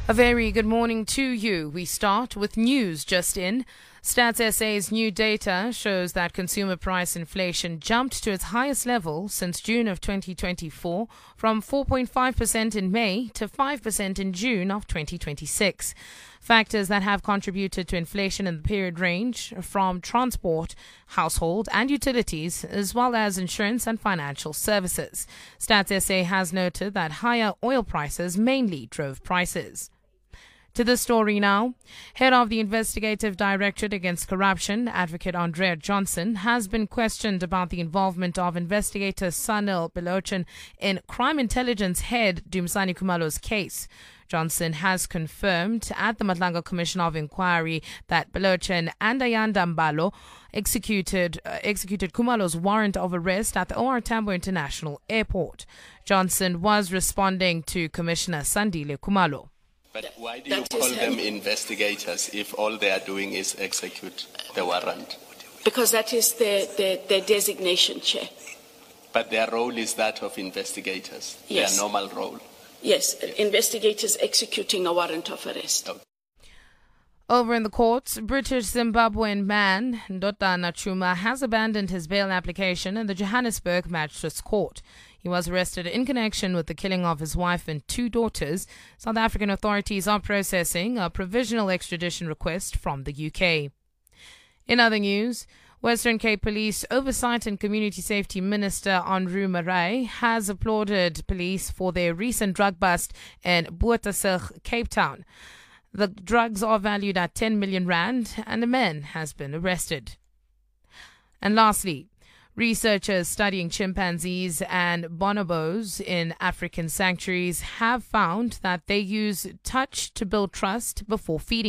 A very good morning to you. We start with news just in. Stats SA's new data shows that consumer price inflation jumped to its highest level since June of 2024, from 4.5% in May to 5% in June of 2026. Factors that have contributed to inflation in the period range from transport, household and utilities, as well as insurance and financial services. Stats SA has noted that higher oil prices mainly drove prices. To the story now. Head of the Investigative Directorate Against Corruption, Advocate Andrea Johnson, has been questioned about the involvement of investigator Sanil Balochen in crime intelligence head Dumisani Khumalo's case. Johnson has confirmed at the Madlanga Commission of Inquiry that Balochen and Ayanda Mbalo executed Khumalo's warrant of arrest at the OR Tambo International Airport. Johnson was responding to Commissioner Sandile Khumalo. But why do you call them investigators if all they are doing is execute the warrant? Because that is their designation, Chair. But their role is that of investigators, Yes. Their normal role. Yes, investigators executing a warrant of arrest. Okay. Over in the courts, British Zimbabwean man Ndodana Chuma has abandoned his bail application in the Johannesburg Magistrates Court. He was arrested in connection with the killing of his wife and two daughters. South African authorities are processing a provisional extradition request from the UK. In other news, Western Cape Police Oversight and Community Safety Minister Andrew Murray has applauded police for their recent drug bust in Buurtwag, Cape Town. The drugs are valued at 10 million rand and a man has been arrested. And lastly, researchers studying chimpanzees and bonobos in African sanctuaries have found that they use touch to build trust before feeding.